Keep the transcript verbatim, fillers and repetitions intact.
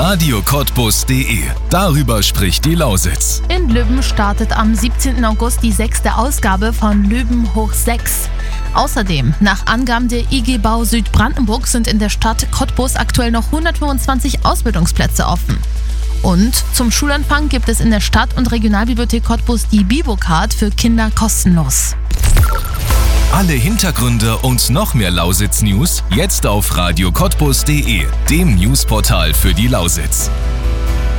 radio cottbus punkt de. Darüber spricht die Lausitz. In Lübben startet am siebzehnten August die sechste Ausgabe von Lübben hoch sechs. Außerdem, nach Angaben der I G Bau Südbrandenburg sind in der Stadt Cottbus aktuell noch hundertfünfundzwanzig Ausbildungsplätze offen. Und zum Schulanfang gibt es in der Stadt- und Regionalbibliothek Cottbus die Bibo-Card für Kinder kostenlos. Alle Hintergründe und noch mehr Lausitz-News jetzt auf radio cottbus punkt de, dem Newsportal für die Lausitz.